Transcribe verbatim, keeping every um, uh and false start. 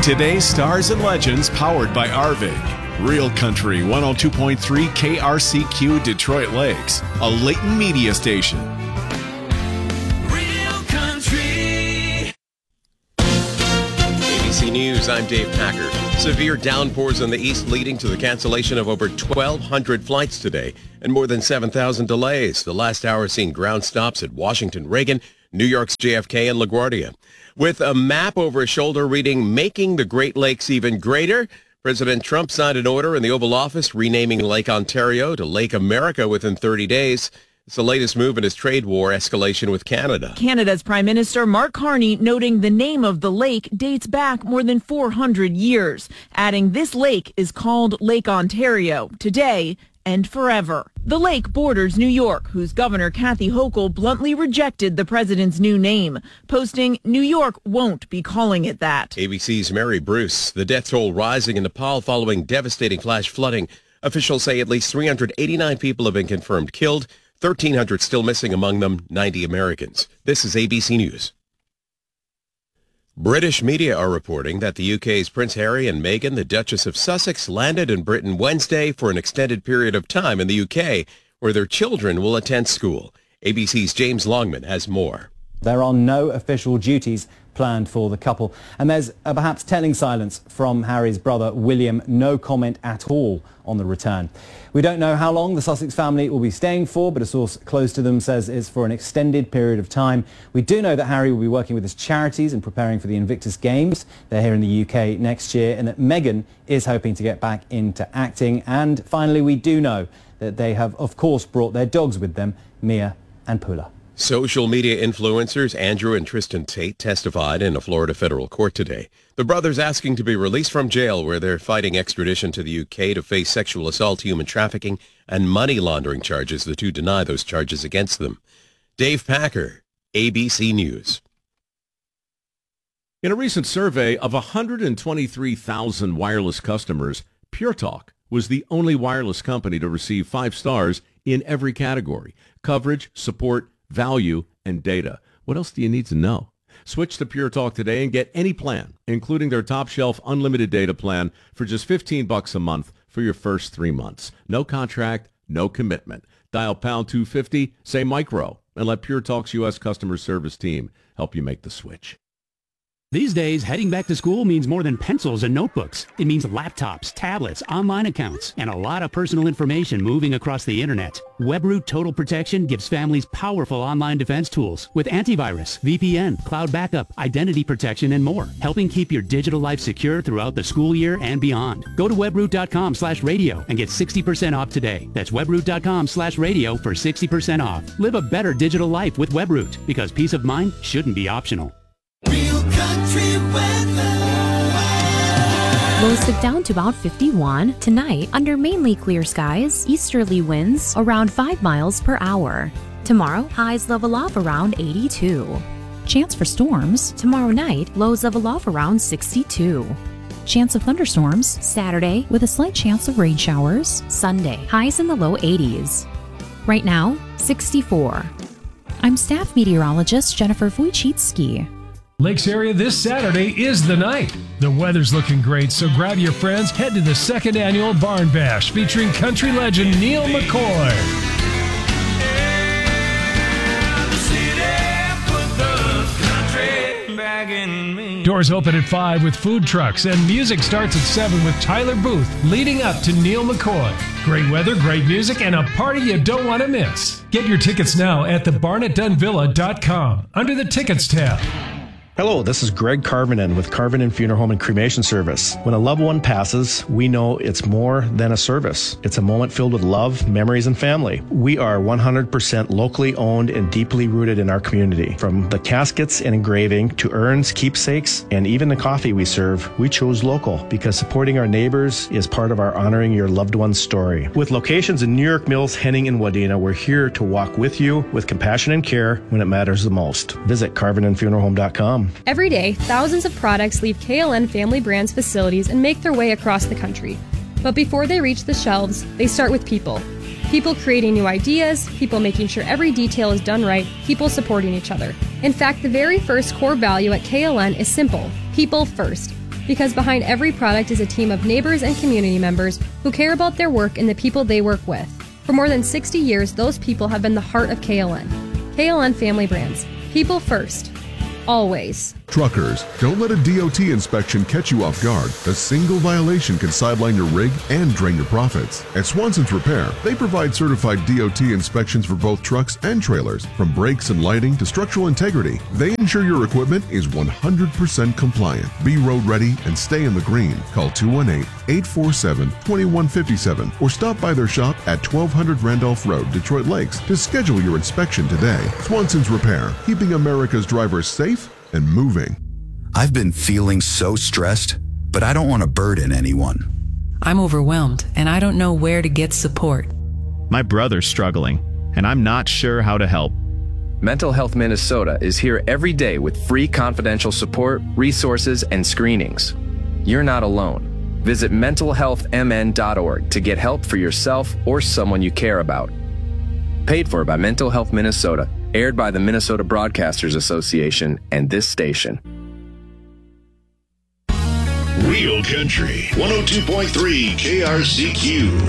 Today's Stars and Legends, powered by Arvig. Real Country one oh two point three K R C Q Detroit Lakes, a Leighton media station. Real Country. A B C News, I'm Dave Packer. Severe downpours in the east leading to the cancellation of over twelve hundred flights today and more than seven thousand delays. The last hour seen ground stops at Washington Reagan, New York's J F K, and LaGuardia. With a map over his shoulder reading, "Making the Great Lakes Even Greater," President Trump signed an order in the Oval Office renaming Lake Ontario to Lake America within thirty days. It's the latest move in his trade war escalation with Canada. Canada's Prime Minister Mark Carney noting the name of the lake dates back more than four hundred years, adding this lake is called Lake Ontario today and forever. The lake borders New York, whose Governor Kathy Hochul bluntly rejected the president's new name, posting, "New York won't be calling it that." A B C's Mary Bruce. The death toll rising in Nepal following devastating flash flooding. Officials say at least three hundred eighty-nine people have been confirmed killed, thirteen hundred still missing, among them ninety Americans. This is A B C News. British media are reporting that the U K's Prince Harry and Meghan, the Duchess of Sussex, landed in Britain Wednesday for an extended period of time in the U K, where their children will attend school. A B C's James Longman has more. There are no official duties planned for the couple, and there's a perhaps telling silence from Harry's brother William. No comment at all on the return. We don't know how long the Sussex family will be staying for, but a source close to them says it's for an extended period of time. We do know that Harry will be working with his charities and preparing for the Invictus Games. They're here in the U K next year, and that Meghan is hoping to get back into acting. And finally, we do know that they have, of course, brought their dogs with them, Mia and Pula. Social media influencers Andrew and Tristan Tate testified in a Florida federal court today. The brothers asking to be released from jail, where they're fighting extradition to the U K to face sexual assault, human trafficking, and money laundering charges. The two deny those charges against them. Dave Packer, A B C News. In a recent survey of one hundred twenty-three thousand wireless customers, Pure Talk was the only wireless company to receive five stars in every category: coverage, support, value, and data. What else do you need to know? Switch to Pure Talk today and get any plan, including their top shelf unlimited data plan, for just fifteen bucks a month for your first three months. No contract, no commitment. Dial pound two fifty, say micro, and let Pure Talk's U S customer service team help you make the switch. These days, heading back to school means more than pencils and notebooks. It means laptops, tablets, online accounts, and a lot of personal information moving across the internet. WebRoot Total Protection gives families powerful online defense tools with antivirus, V P N, cloud backup, identity protection, and more, helping keep your digital life secure throughout the school year and beyond. Go to webroot.com slash radio and get sixty percent off today. That's webroot.com slash radio for sixty percent off. Live a better digital life with WebRoot, because peace of mind shouldn't be optional. Real Country weather. Lows dip down to about fifty-one. Tonight, under mainly clear skies, easterly winds around five miles per hour. Tomorrow, highs level off around eighty-two. Chance for storms. Tomorrow night, lows level off around sixty-two. Chance of thunderstorms Saturday with a slight chance of rain showers. Sunday, highs in the low eighties. Right now, sixty-four. I'm staff meteorologist Jennifer Wojcicki. Lakes area this Saturday is the night. The weather's looking great, so grab your friends, head to the second annual Barn Bash featuring country legend Neil McCoy. Doors open at five with food trucks, and music starts at seven with Tyler Booth leading up to Neil McCoy. Great weather, great music, and a party you don't want to miss. Get your tickets now at the barnet dunn villa dot com under the Tickets tab. Hello, this is Greg Carvinen with Carvinen Funeral Home and Cremation Service. When a loved one passes, we know it's more than a service. It's a moment filled with love, memories, and family. We are one hundred percent locally owned and deeply rooted in our community. From the caskets and engraving to urns, keepsakes, and even the coffee we serve, we chose local because supporting our neighbors is part of our honoring your loved one's story. With locations in New York Mills, Henning, and Wadena, we're here to walk with you with compassion and care when it matters the most. Visit carvinen funeral home dot com. Every day, thousands of products leave K L N Family Brands facilities and make their way across the country. But before they reach the shelves, they start with people. People creating new ideas, people making sure every detail is done right, people supporting each other. In fact, the very first core value at K L N is simple: people first. Because behind every product is a team of neighbors and community members who care about their work and the people they work with. For more than sixty years, those people have been the heart of K L N. K L N Family Brands. People first. Always. Truckers, don't let a D O T inspection catch you off guard. A single violation can sideline your rig and drain your profits. At Swanson's Repair, they provide certified D O T inspections for both trucks and trailers. From brakes and lighting to structural integrity, they ensure your equipment is one hundred percent compliant. Be road ready and stay in the green. Call two one eight, eight four seven, two one five seven or stop by their shop at twelve hundred Randolph Road, Detroit Lakes to schedule your inspection today. Swanson's Repair, keeping America's drivers safe and moving. I've been feeling so stressed, but I don't want to burden anyone. I'm overwhelmed, and I don't know where to get support. My brother's struggling, and I'm not sure how to help. Mental Health Minnesota is here every day with free confidential support, resources, and screenings. You're not alone. Visit mental health m n dot org to get help for yourself or someone you care about. Paid for by Mental Health Minnesota. Aired by the Minnesota Broadcasters Association and this station. Real Country one oh two point three K R C Q.